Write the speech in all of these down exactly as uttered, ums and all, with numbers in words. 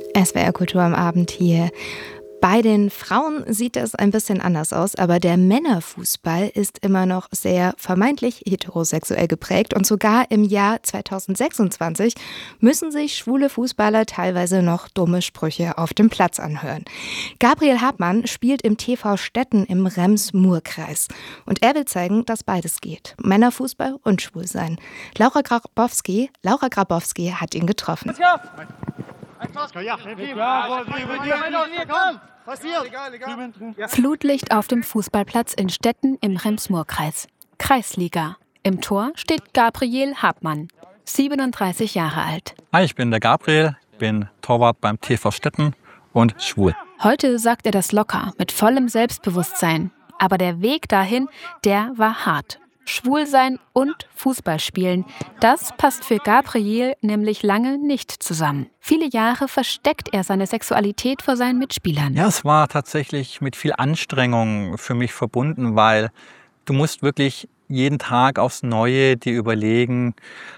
S W R Kultur am Abend hier. Bei den Frauen sieht das ein bisschen anders aus, aber der Männerfußball ist immer noch sehr vermeintlich heterosexuell geprägt und sogar im Jahr zweitausendsechsundzwanzig müssen sich schwule Fußballer teilweise noch dumme Sprüche auf dem Platz anhören. Gabriel Hartmann spielt im T V Stetten im Rems-Murr-Kreis und er will zeigen, dass beides geht. Männerfußball und Schwulsein. Laura Grabowski, Laura Grabowski hat ihn getroffen. Flutlicht auf dem Fußballplatz in Stetten im Rems-Murr-Kreis. Kreisliga. Im Tor steht Gabriel Hartmann, siebenunddreißig Jahre alt. Hi, ich bin der Gabriel, bin Torwart beim T V Stetten und schwul. Heute sagt er das locker, mit vollem Selbstbewusstsein. Aber der Weg dahin, der war hart. Schwulsein und Fußballspielen, das passt für Gabriel nämlich lange nicht zusammen. Viele Jahre versteckt er seine Sexualität vor seinen Mitspielern. Ja, es war tatsächlich mit viel Anstrengung für mich verbunden, weil du musst wirklich jeden Tag aufs Neue dir überlegen,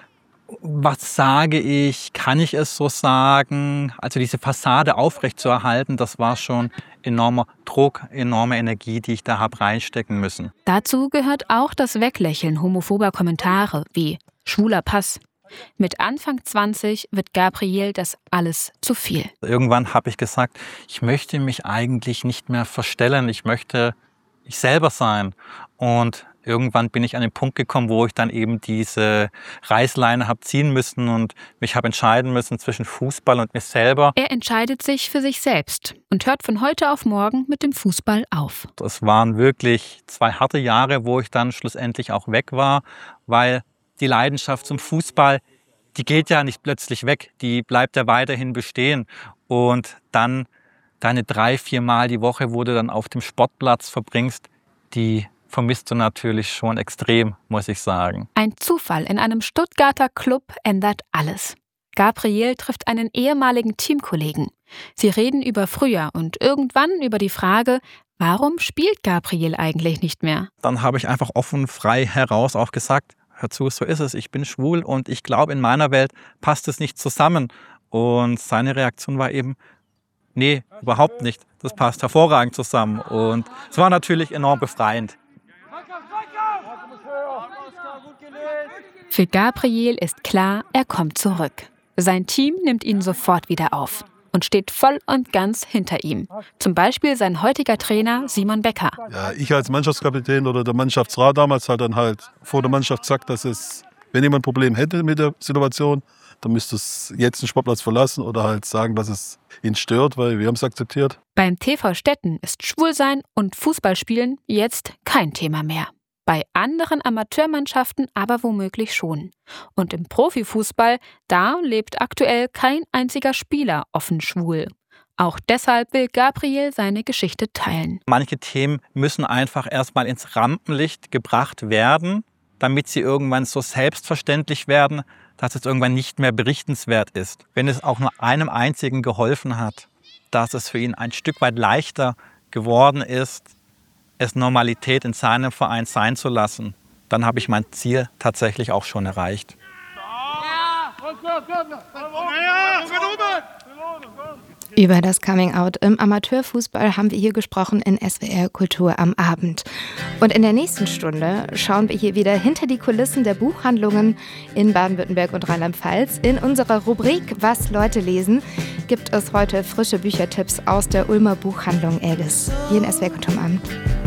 was sage ich, kann ich es so sagen? Also diese Fassade aufrechtzuerhalten, das war schon enormer Druck, enorme Energie, die ich da habe reinstecken müssen. Dazu gehört auch das Weglächeln homophober Kommentare wie schwuler Pass. Mit Anfang zwanzig wird Gabriel das alles zu viel. Irgendwann habe ich gesagt, ich möchte mich eigentlich nicht mehr verstellen, ich möchte ich selber sein. Und irgendwann bin ich an den Punkt gekommen, wo ich dann eben diese Reißleine habe ziehen müssen und mich habe entscheiden müssen zwischen Fußball und mir selber. Er entscheidet sich für sich selbst und hört von heute auf morgen mit dem Fußball auf. Es waren wirklich zwei harte Jahre, wo ich dann schlussendlich auch weg war, weil die Leidenschaft zum Fußball, die geht ja nicht plötzlich weg, die bleibt ja weiterhin bestehen. Und dann deine drei, vier Mal die Woche, wo du dann auf dem Sportplatz verbringst, die vermisst du natürlich schon extrem, muss ich sagen. Ein Zufall in einem Stuttgarter Club ändert alles. Gabriel trifft einen ehemaligen Teamkollegen. Sie reden über früher und irgendwann über die Frage, warum spielt Gabriel eigentlich nicht mehr? Dann habe ich einfach offen, frei heraus auch gesagt, hör zu, so ist es, ich bin schwul und ich glaube, in meiner Welt passt es nicht zusammen. Und seine Reaktion war eben, nee, überhaupt nicht, das passt hervorragend zusammen. Und es war natürlich enorm befreiend. Für Gabriel ist klar, er kommt zurück. Sein Team nimmt ihn sofort wieder auf und steht voll und ganz hinter ihm. Zum Beispiel sein heutiger Trainer Simon Becker. Ja, ich als Mannschaftskapitän oder der Mannschaftsrat damals hat dann halt vor der Mannschaft gesagt, dass es, wenn jemand ein Problem hätte mit der Situation, dann müsste es jetzt den Sportplatz verlassen oder halt sagen, dass es ihn stört, weil wir haben es akzeptiert. Beim T V Stetten ist Schwulsein und Fußballspielen jetzt kein Thema mehr. Bei anderen Amateurmannschaften aber womöglich schon. Und im Profifußball, da lebt aktuell kein einziger Spieler offen schwul. Auch deshalb will Gabriel seine Geschichte teilen. Manche Themen müssen einfach erstmal ins Rampenlicht gebracht werden, damit sie irgendwann so selbstverständlich werden, dass es irgendwann nicht mehr berichtenswert ist. Wenn es auch nur einem einzigen geholfen hat, dass es für ihn ein Stück weit leichter geworden ist, es Normalität in seinem Verein sein zu lassen, dann habe ich mein Ziel tatsächlich auch schon erreicht. Über das Coming-out im Amateurfußball haben wir hier gesprochen in S W R Kultur am Abend. Und in der nächsten Stunde schauen wir hier wieder hinter die Kulissen der Buchhandlungen in Baden-Württemberg und Rheinland-Pfalz. In unserer Rubrik Was Leute lesen gibt es heute frische Büchertipps aus der Ulmer Buchhandlung Elges. Hier in S W R Kultur am Abend.